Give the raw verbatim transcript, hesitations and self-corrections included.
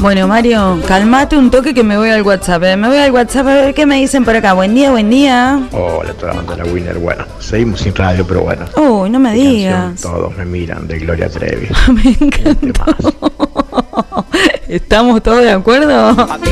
Bueno, Mario, calmate un toque que me voy al WhatsApp. eh. Me voy al WhatsApp a ver qué me dicen por acá. Buen día, buen día. Hola, toda la banda de la Winner. Bueno, seguimos sin radio, pero bueno. Uy, no me Qué digas. canción, todos me miran, de Gloria Trevi. Me encantó. ¿Estamos todos de acuerdo?